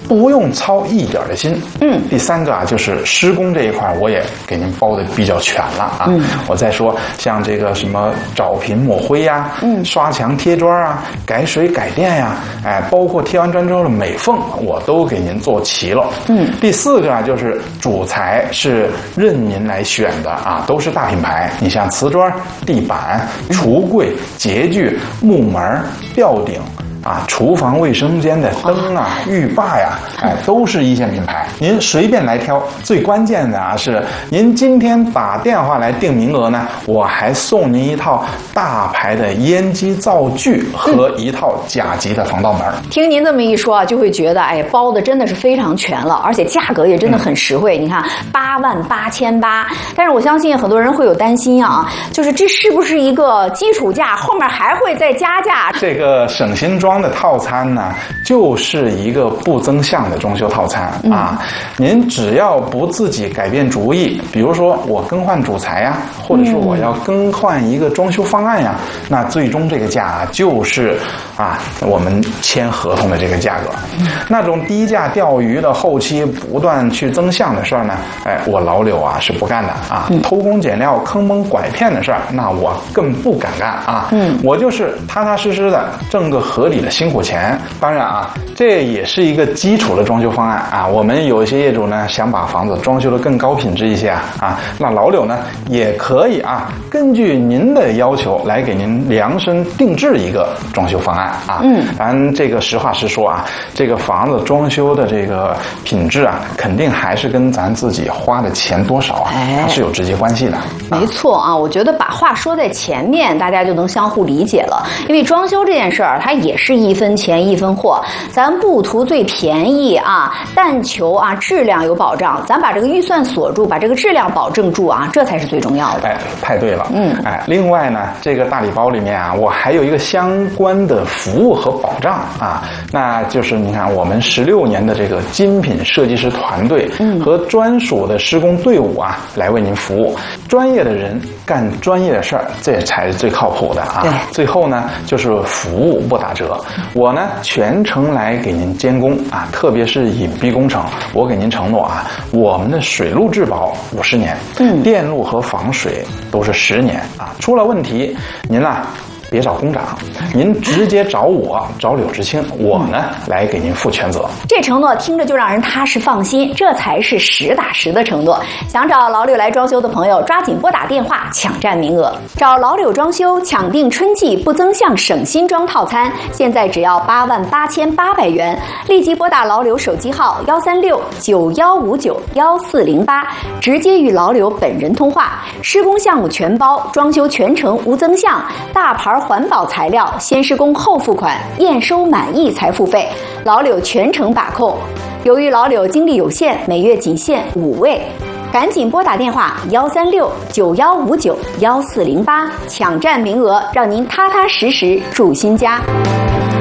不用操一点的心。第三个啊，就是施工这一块，我也给您包的比较全了啊。我再说像这个什么找平抹灰呀，刷墙贴砖啊，改水改电呀，包括贴完砖之后的美缝，我都给您做齐了。第四个啊，就是主材是任您来选的啊，都是大品牌。你像瓷砖、地板、橱柜、洁具、木门、吊顶。厨房卫生间的灯啊、浴霸呀，都是一线品牌，您随便来挑。最关键的啊是，您今天打电话来订名额呢，我还送您一套大牌的烟机灶具和一套甲级的防盗门。 听您这么一说啊，就会觉得包的真的是非常全了，而且价格也真的很实惠。你看88800，但是我相信很多人会有担心啊，就是这是不是一个基础价，后面还会再加价？ 这个省心装的套餐呢，就是一个不增项的装修套餐啊。您只要不自己改变主意，比如说我更换主材呀，或者说我要更换一个装修方案呀，那最终这个价就是我们签合同的这个价格。那种低价钓鱼的后期不断去增项的事儿呢，我老柳啊是不干的啊。偷工减料、坑蒙拐骗的事儿，那我更不敢干啊。我就是踏踏实实的挣个合理的辛苦钱。当然啊，这也是一个基础的装修方案啊。我们有一些业主呢，想把房子装修的更高品质一些那老柳呢也可以根据您的要求来给您量身定制一个装修方案咱这个实话实说这个房子装修的这个品质肯定还是跟咱自己花的钱多少它是有直接关系的。 没错我觉得把话说在前面，大家就能相互理解了。因为装修这件事儿，它也是一分钱一分货，咱不图最便宜但求质量有保障。咱把这个预算锁住，把这个质量保证住这才是最重要的。 太对了。另外呢，这个大礼包里面我还有一个相关的服务和保障那就是你看我们16年的这个精品设计师团队和专属的施工队伍来为您服务。专业的人干专业的事儿，这才是最靠谱的最后呢，就是服务不打折，我呢全程来给您监工特别是隐蔽工程，我给您承诺我们的水路质保50年，电路和防水都是10年出了问题您别找工长，您直接找我，找柳志清，我呢来给您负全责。 这承诺听着就让人踏实放心，这才是实打实的承诺。想找老柳来装修的朋友，抓紧拨打电话抢占名额，找老柳装修抢定春季不增项省心装套餐，现在只要88800元，立即拨打老柳手机号13691591408，直接与老柳本人通话。施工项目全包，装修全程无增项，大牌环保材料，先施工后付款，验收满意才付费，老柳全程把控。由于老柳精力有限，每月仅限5位，赶紧拨打电话13691591408，抢占名额，让您踏踏实实住新家。